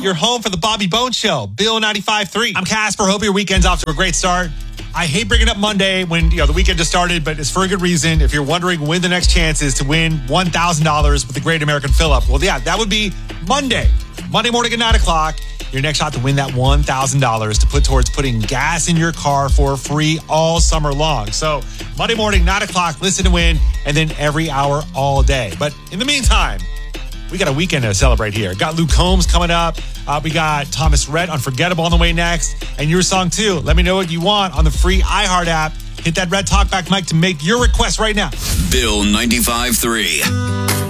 your home for the Bobby Bones Show. Bill 95.3. I'm Casper. Hope your weekend's off to a great start. I hate bringing up Monday when the weekend just started, but it's for a good reason. If you're wondering when the next chance is to win $1,000 with the Great American Fill-Up, well, yeah, that would be Monday morning at 9 o'clock. Your next shot to win that $1,000 to put towards putting gas in your car for free all summer long. So Monday morning, 9 o'clock, listen to win, and then every hour all day. But in the meantime, we got a weekend to celebrate here. Got Luke Combs coming up. We got Thomas Rhett, Unforgettable, on the way next. And your song, too. Let me know what you want on the free iHeart app. Hit that red talkback mic to make your request right now. Bill 95.3.